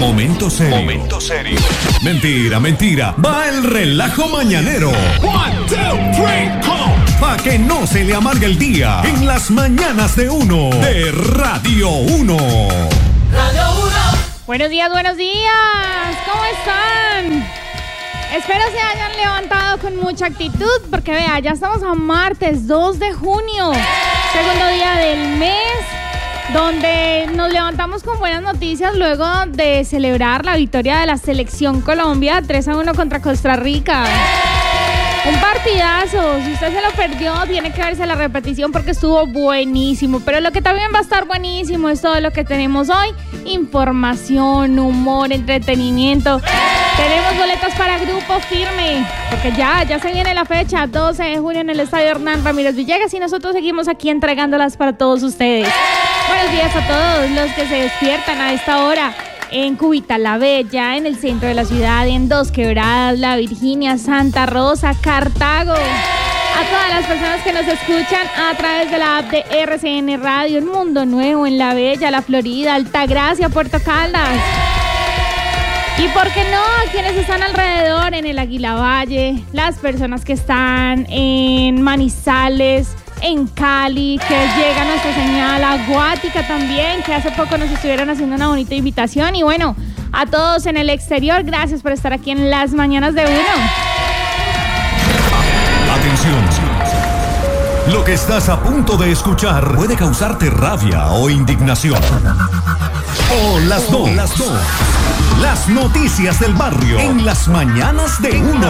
Momento serio. Momento serio. Mentira, mentira. Va el relajo mañanero. 1, 2, 3, come. Pa' que no se le amargue el día en las mañanas de uno de Radio 1. Radio 1. Buenos días, ¿cómo están? Espero se hayan levantado con mucha actitud porque vea, ya estamos a martes 2 de junio, segundo día del mes, donde nos levantamos con buenas noticias luego de celebrar la victoria de la selección Colombia 3-1 contra Costa Rica. Un partidazo, si usted se lo perdió, tiene que verse la repetición porque estuvo buenísimo. Pero lo que también va a estar buenísimo es todo lo que tenemos hoy. Información, humor, entretenimiento. Tenemos boletas para Grupo Firme, porque ya se viene la fecha, 12 de junio en el Estadio Hernán Ramírez Villegas y nosotros seguimos aquí entregándolas para todos ustedes. Buenos días a todos los que se despiertan a esta hora. En Cúbita la Bella, en el centro de la ciudad, en Dos Quebradas, La Virginia, Santa Rosa, Cartago. A todas las personas que nos escuchan a través de la app de RCN Radio, en Mundo Nuevo, en La Bella, La Florida, Altagracia, Puerto Caldas. Y por qué no, a quienes están alrededor, en el Águila Valle, las personas que están en Manizales, en Cali, que llega nuestra señal, a Guática también, que hace poco nos estuvieron haciendo una bonita invitación. Y bueno, a todos en el exterior, gracias por estar aquí en las mañanas de uno. Atención. Lo que estás a punto de escuchar puede causarte rabia o indignación. O las dos. Las noticias del barrio en las mañanas de uno.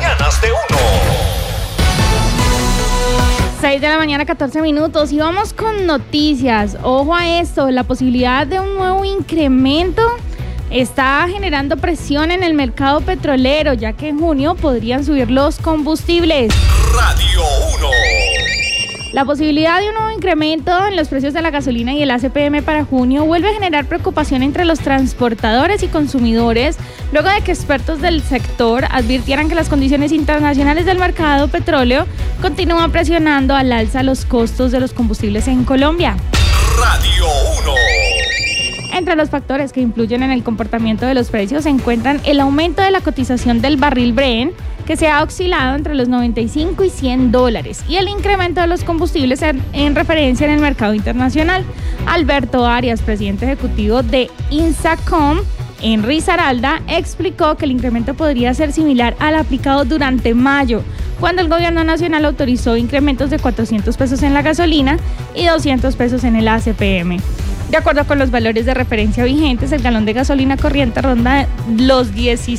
6 de la mañana, 14 minutos. Y vamos con noticias. Ojo a esto, la posibilidad de un nuevo incremento está generando presión en el mercado petrolero, ya que en junio podrían subir los combustibles. Radio 1. La posibilidad de un nuevo incremento en los precios de la gasolina y el ACPM para junio vuelve a generar preocupación entre los transportadores y consumidores, luego de que expertos del sector advirtieran que las condiciones internacionales del mercado petróleo continúan presionando al alza los costos de los combustibles en Colombia. Radio 1. Entre los factores que influyen en el comportamiento de los precios se encuentran el aumento de la cotización del barril Brent, que se ha oscilado entre los 95 y $100, y el incremento de los combustibles en referencia en el mercado internacional. Alberto Arias, presidente ejecutivo de INSACOM, en Risaralda, explicó que el incremento podría ser similar al aplicado durante mayo, cuando el gobierno nacional autorizó incrementos de 400 pesos en la gasolina y 200 pesos en el ACPM. De acuerdo con los valores de referencia vigentes, el galón de gasolina corriente ronda los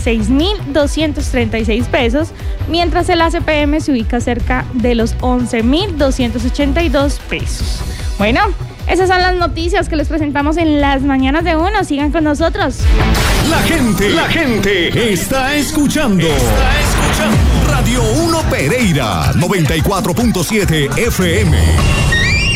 16.236 pesos, mientras el ACPM se ubica cerca de los 11.282 pesos. Bueno, esas son las noticias que les presentamos en las mañanas de uno. Sigan con nosotros. La gente está escuchando. Radio 1 Pereira, 94.7 FM.